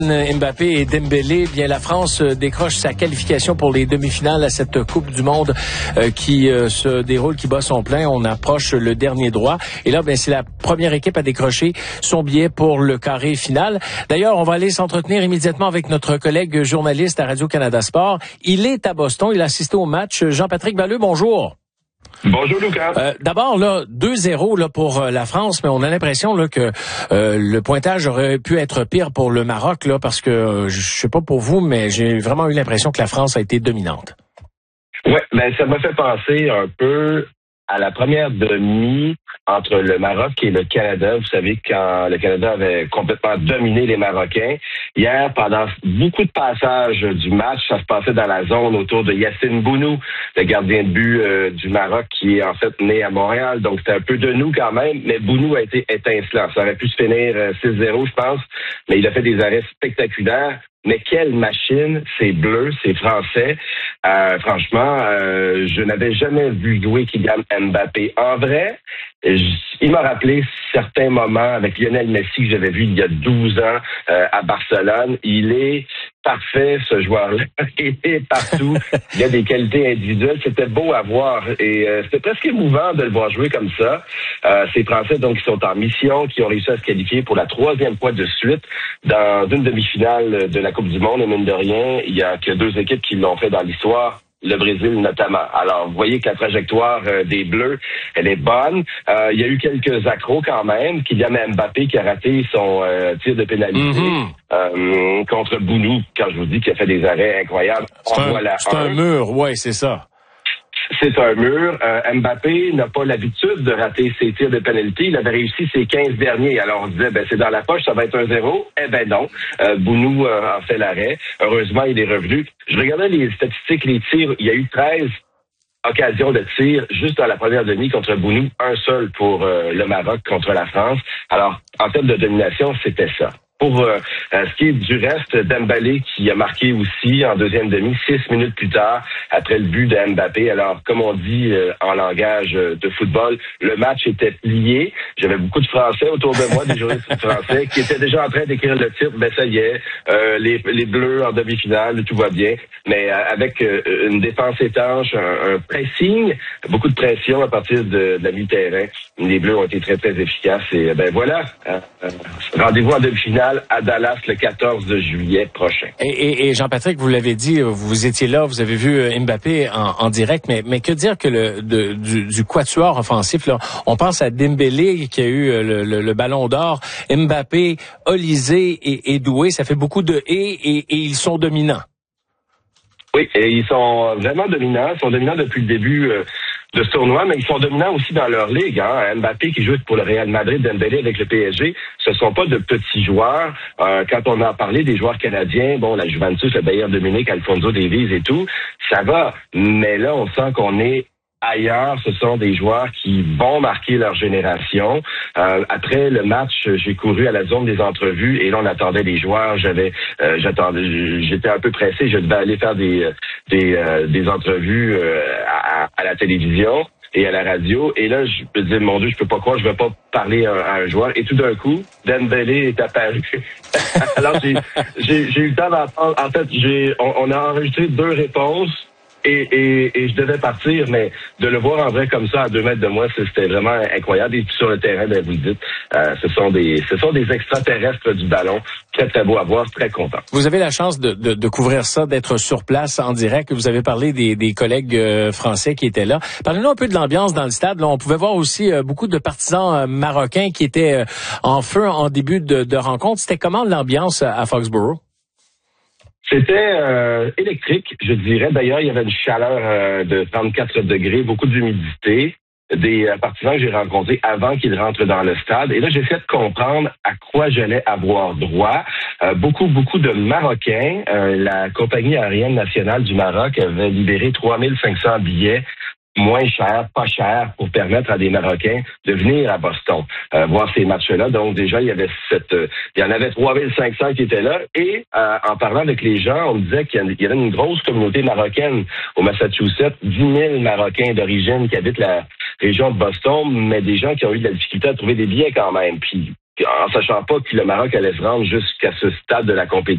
Mbappé et Dembélé, bien la France décroche sa qualification pour les demi-finales à cette Coupe du Monde qui se déroule, qui bat son plein. On approche le dernier droit. Et là, c'est la première équipe à décrocher son billet pour le carré final. D'ailleurs, on va aller s'entretenir immédiatement avec notre collègue journaliste à Radio-Canada Sport. Il est à Boston. Il a assisté au match. Jean-Patrick Balleux, bonjour. Bonjour Lucas. D'abord, 2-0 pour la France, mais on a l'impression que le pointage aurait pu être pire pour le Maroc parce que je sais pas pour vous, mais j'ai vraiment eu l'impression que la France a été dominante. Ouais, ça m'a fait penser un peu à la première demi entre le Maroc et le Canada. Vous savez, quand le Canada avait complètement dominé les Marocains. Hier, pendant beaucoup de passages du match, ça se passait dans la zone autour de Yassine Bounou, le gardien de but du Maroc, qui est en fait né à Montréal. Donc, c'était un peu de nous quand même, mais Bounou a été étincelant. Ça aurait pu se finir 6-0, je pense, mais il a fait des arrêts spectaculaires. Mais quelle machine, c'est bleu, c'est français. Franchement, je n'avais jamais vu jouer Kylian Mbappé. En vrai, il m'a rappelé certains moments avec Lionel Messi que j'avais vu il y a 12 ans à Barcelone. Il est parfait, ce joueur-là. Il est partout. Il a des qualités individuelles. C'était beau à voir. Et c'était presque émouvant de le voir jouer comme ça. Ces Français, donc, qui sont en mission, qui ont réussi à se qualifier pour la 3e fois de suite dans une demi-finale de la Coupe du Monde. Et mine de rien, il y a que 2 équipes qui l'ont fait dans l'histoire. Le Brésil notamment. Alors, vous voyez que la trajectoire des Bleus, elle est bonne. Il y a eu quelques accros quand même. Kylian Mbappé qui a raté son tir de pénalité contre Bounou, quand je vous dis qu'il a fait des arrêts incroyables. C'est un mur, ouais, c'est ça. C'est un mur. Mbappé n'a pas l'habitude de rater ses tirs de pénalité. Il avait réussi ses 15 derniers. Alors on se disait, c'est dans la poche, ça va être 1-0. Non. Bounou en fait l'arrêt. Heureusement, il est revenu. Je regardais les statistiques, les tirs. Il y a eu 13 occasions de tir juste dans la première demi contre Bounou. Un seul pour le Maroc contre la France. Alors, en termes de domination, c'était ça. Pour ce qui est du reste, Dembélé qui a marqué aussi en deuxième demi, 6 minutes plus tard, après le but de Mbappé. Alors, comme on dit en langage de football, le match était plié. J'avais beaucoup de Français autour de moi, des journalistes français, qui étaient déjà en train d'écrire le titre. Ça y est, les Bleus en demi-finale, tout va bien. Mais avec une défense étanche, un pressing, beaucoup de pression à partir de la mi-terrain. Les Bleus ont été très, très efficaces. Et voilà, rendez-vous en demi-finale à Dallas le 14 juillet prochain. Et Jean-Patrick, vous l'avez dit, vous étiez là, vous avez vu Mbappé en direct, mais que dire que du quatuor offensif, là, on pense à Dembélé qui a eu le ballon d'or, Mbappé, Olysée et Doué, ça fait beaucoup de et ils sont dominants. Oui, et ils sont vraiment dominants, ils sont dominants depuis le début de ce tournoi, mais ils sont dominants aussi dans leur ligue. Mbappé qui joue pour le Real Madrid, Dembélé avec le PSG, ce sont pas de petits joueurs. Quand on a parlé des joueurs canadiens, la Juventus, le Bayern de Munich, Alphonso Davies et tout, ça va. Mais là, on sent qu'on est ailleurs. Ce sont des joueurs qui vont marquer leur génération. Après le match, j'ai couru à la zone des entrevues et là, on attendait les joueurs. J'étais un peu pressé. Je devais aller faire des entrevues à la télévision et à la radio. Et là, je me disais, mon Dieu, je peux pas croire, je vais pas parler à un joueur. Et tout d'un coup, Dembélé est apparu. Alors, j'ai eu le temps d'entendre. En fait, on a enregistré 2 réponses. Et je devais partir, mais de le voir en vrai comme ça à 2 mètres de moi, c'était vraiment incroyable. Et puis sur le terrain, vous le dites, ce sont des extraterrestres du ballon. Très, très beau à voir, très content. Vous avez la chance de couvrir ça, d'être sur place en direct. Vous avez parlé des collègues français qui étaient là. Parlez-nous un peu de l'ambiance dans le stade. Là, on pouvait voir aussi beaucoup de partisans marocains qui étaient en feu en début de rencontre. C'était comment l'ambiance à Foxborough? C'était électrique, je dirais. D'ailleurs, il y avait une chaleur de 34 degrés, beaucoup d'humidité. Des partisans que j'ai rencontrés avant qu'ils rentrent dans le stade. Et là, j'essaie de comprendre à quoi j'allais avoir droit. Beaucoup de Marocains. La compagnie aérienne nationale du Maroc avait libéré 3500 billets moins cher, pas cher, pour permettre à des Marocains de venir à Boston voir ces matchs-là. Donc déjà, il y en avait 3500 qui étaient là. Et en parlant avec les gens, on me disait qu'il y avait une grosse communauté marocaine au Massachusetts, 10 000 Marocains d'origine qui habitent la région de Boston, mais des gens qui ont eu de la difficulté à trouver des billets quand même. Puis en sachant pas que le Maroc allait se rendre jusqu'à ce stade de la compétition.